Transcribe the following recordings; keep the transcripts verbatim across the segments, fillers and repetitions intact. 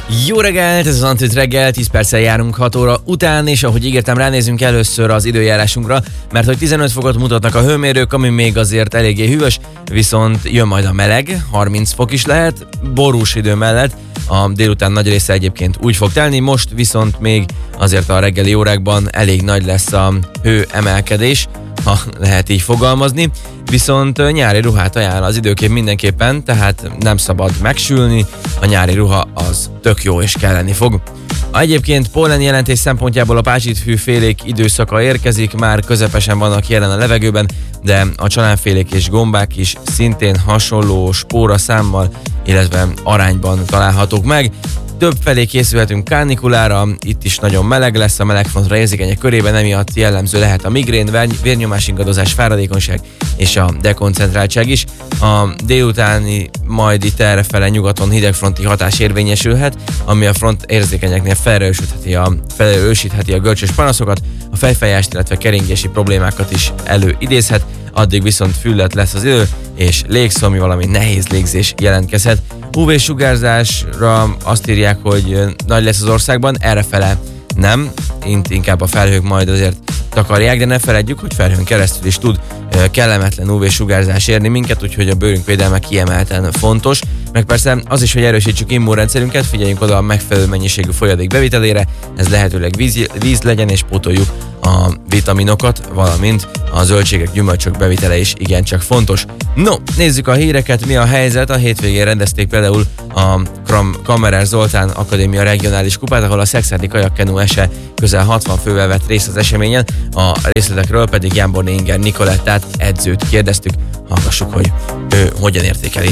Jó reggelt, ez az Antit reggel, tíz perccel járunk hat óra után, és ahogy ígértem, ránézünk először az időjárásunkra, mert hogy tizenöt fokot mutatnak a hőmérők, ami még azért eléggé hűvös, viszont jön majd a meleg, harminc fok is lehet, borús idő mellett, a délután nagy része egyébként úgy fog telni, most viszont még azért a reggeli órákban elég nagy lesz a hő emelkedés, ha lehet így fogalmazni, viszont nyári ruhát ajánl az időkép mindenképpen, tehát nem szabad megsülni, a nyári ruha az tök jó és kelleni fog. Egyébként pollen jelentés szempontjából a pácsithű félék időszaka érkezik, már közepesen vannak jelen a levegőben, de a csalánfélék és gombák is szintén hasonló spóraszámmal, illetve arányban találhatók meg. Több felé készülhetünk kánikulára, itt is nagyon meleg lesz, a melegfrontra érzékenyek körében, emiatt jellemző lehet a migrén, vérnyomásingadozás, fáradékonyság és a dekoncentráltság is. A délutáni majd itt errefele nyugaton hidegfronti hatás érvényesülhet, ami a front érzékenyeknél felerősítheti a, felerősítheti a görcsös panaszokat, a fejfájást, illetve keringési problémákat is előidézhet, addig viszont füllet lesz az idő, és légszomj, valami nehéz légzés jelentkezhet. ú vé-sugárzásra azt írják, hogy nagy lesz az országban, errefele nem, inkább a felhők majd azért takarják, de ne feledjük, hogy felhőn keresztül is tud kellemetlen ú vé-sugárzás érni minket, úgyhogy a bőrünk védelme kiemelten fontos. Meg persze az is, hogy erősítsük immunrendszerünket, figyeljünk oda a megfelelő mennyiségű folyadék bevitelére, ez lehetőleg víz, víz legyen, és pótoljuk a vitaminokat, valamint a zöldségek, gyümölcsök bevitele is igencsak fontos. No, nézzük a híreket, mi a helyzet. A hétvégén rendezték például a Kammerer Zoltán Akadémia regionális kupát, ahol a szekszárdi kajakkenu ese közel hatvan fővel vett részt az eseményen, a részletekről pedig Jámborné Inger Nikolettát, edzőt kérdeztük. Hallgassuk, hogy ő hogyan értékeli.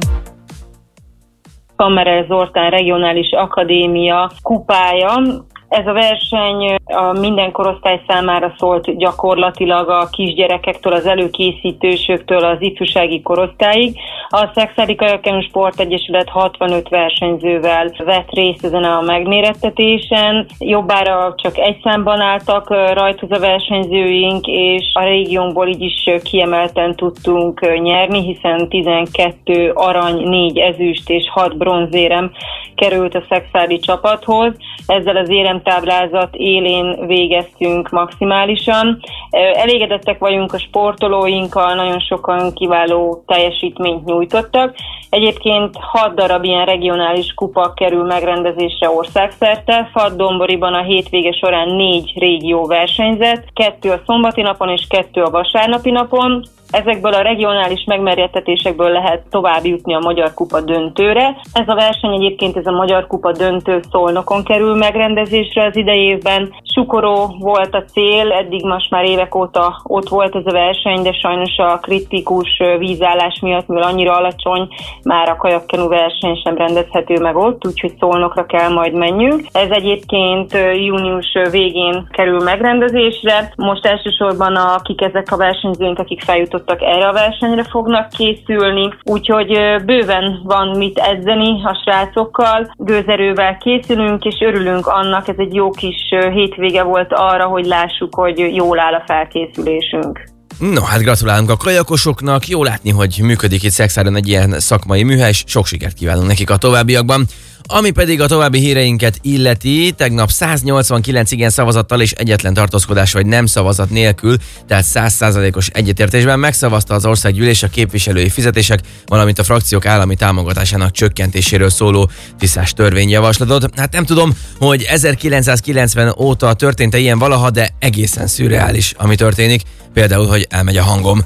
Kammerer Zoltán Regionális Akadémia kupája. Ez a verseny a minden korosztály számára szólt, gyakorlatilag a kisgyerekektől, az előkészítősöktől az ifjúsági korosztályig. A Szekszárdi Kajakkenu Sportegyesület hatvanöt versenyzővel vett részt ezen a megmérettetésen. Jobbára csak egy számban álltak rajthoz a versenyzőink, és a régiónkból így is kiemelten tudtunk nyerni, hiszen tizenkettő arany, négy ezüst és hat bronzérem került a szekszárdi csapathoz. Ezzel az éremtáblázat élén végeztünk maximálisan. Elégedettek vagyunk a sportolóinkkal, nagyon sokan kiváló teljesítményt nyújtottak. Egyébként hat darab ilyen regionális kupa kerül megrendezésre országszerte. Fadd-Domboriban a hétvége során négy régió versenyzett, kettő a szombati napon és kettő a vasárnapi napon. Ezekből a regionális megmerjettetésekből lehet tovább jutni a Magyar Kupa döntőre. Ez a verseny egyébként, ez a Magyar Kupa döntő Szolnokon kerül megrendezésre az idei évben. Sukoró volt a cél, eddig most már évek óta ott volt ez a verseny, de sajnos a kritikus vízállás miatt, mivel annyira alacsony, már a kajakkenu verseny sem rendezhető meg ott, úgyhogy Szolnokra kell majd menjünk. Ez egyébként június végén kerül megrendezésre. Most elsősorban akik ezek a versenyzőink, akik feljutottak erre a versenyre fognak készülni, úgyhogy bőven van mit edzeni a srácokkal, gőzerővel készülünk, és örülünk annak, ez egy jó kis hétvége volt arra, hogy lássuk, hogy jól áll a felkészülésünk. No, hát gratulálunk a kajakosoknak, jó látni, hogy működik itt Szekszárdon egy ilyen szakmai műhely, és sok sikert kívánunk nekik a továbbiakban. Ami pedig a további híreinket illeti, tegnap száznyolcvankilenc igen szavazattal és egyetlen tartózkodás vagy nem szavazat nélkül, tehát száz százalékos egyetértésben megszavazta az országgyűlés a képviselői fizetések, valamint a frakciók állami támogatásának csökkentéséről szóló tisztás törvényjavaslatot. Hát nem tudom, hogy ezerkilencszázkilencven óta történt-e ilyen valaha, de egészen szürreális, ami történik, például, hogy elmegy a hangom.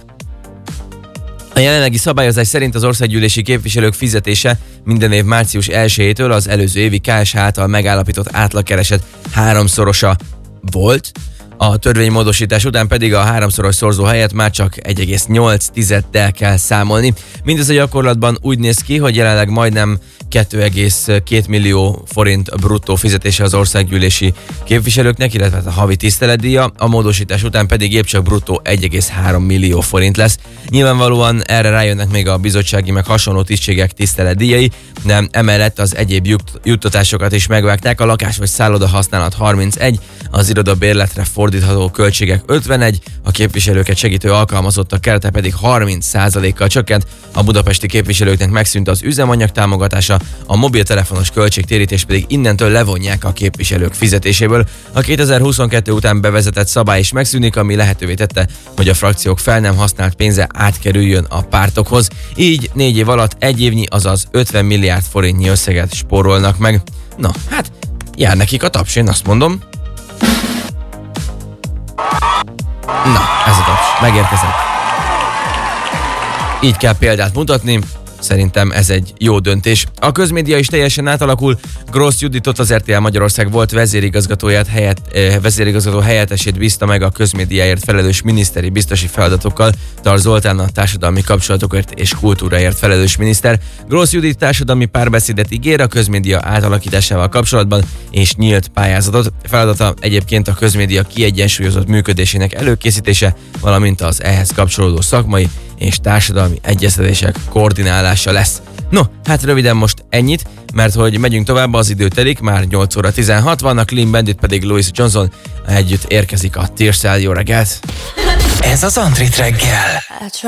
A jelenlegi szabályozás szerint az országgyűlési képviselők fizetése minden év március elsejétől az előző évi ká es há által megállapított átlagkereset háromszorosa volt, a törvénymódosítás után pedig a háromszoros szorzó helyett már csak egy egész nyolc tizeddel kell számolni. Mindez a gyakorlatban úgy néz ki, hogy jelenleg majdnem két egész két millió forint bruttó fizetése az országgyűlési képviselőknek, illetve a havi tiszteletdíja, a módosítás után pedig épp csak bruttó egy egész három millió forint lesz. Nyilvánvalóan erre rájönnek még a bizottsági meg hasonló tisztségek tiszteletdíjai, de emellett az egyéb jut- juttatásokat is megvágták, a lakás vagy szálloda használat harmincegy, az iroda bérletre fordított fordítható költségek ötvenegy, a képviselőket segítő alkalmazottak kerete pedig harminc százalékkal csökkent, a budapesti képviselőknek megszűnt az üzemanyag támogatása, a mobiltelefonos költségtérítés pedig innentől levonják a képviselők fizetéséből. A kétezer-huszonkettő után bevezetett szabály is megszűnik, ami lehetővé tette, hogy a frakciók fel nem használt pénze átkerüljön a pártokhoz. Így négy év alatt egy évnyi, azaz ötven milliárd forintnyi összeget spórolnak meg. Na, hát jár nekik a taps, én azt mondom. Na, ez a taps, megérkezett. Így kell példát mutatni. Szerintem ez egy jó döntés. A közmédia is teljesen átalakul. Grossz Juditot, az er té el Magyarország volt vezérigazgatóját helyett, eh, vezérigazgató helyettesét bízta meg a közmédiáért felelős miniszteri biztosi feladatokkal. Tar Zoltán a társadalmi kapcsolatokért és kultúráért felelős miniszter. Grossz Judit társadalmi párbeszédet ígér a közmédia átalakításával kapcsolatban, és nyílt pályázatot. Feladata egyébként a közmédia kiegyensúlyozott működésének előkészítése, valamint az ehhez kapcsolódó szakmai és társadalmi egyeztetések koordinálása lesz. No, hát röviden most ennyit, mert hogy megyünk tovább, az idő telik, már nyolc óra tizenhat van, a Clean Bandit pedig Louis Johnson, együtt érkezik a Tears. Jó reggelt! Ez az Antrit reggel.